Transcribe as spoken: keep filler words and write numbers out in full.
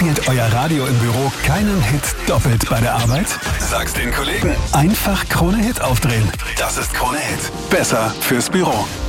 Spielt euer Radio im Büro keinen Hit doppelt bei der Arbeit? Sag's den Kollegen. Einfach Krone Hit aufdrehen. Das ist Krone Hit. Besser fürs Büro.